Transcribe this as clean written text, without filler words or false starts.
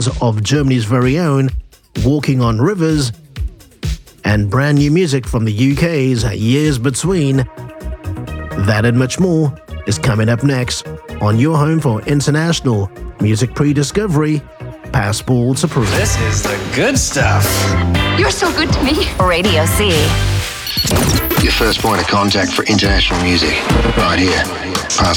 records of Germany's very own Walking on Rivers, and brand new music from the UK's Years Between. That and much more is coming up next on your home for international music pre-discovery, Passports Approved. This is the good stuff. You're so good to me. Radio C. Your first point of contact for international music, right here.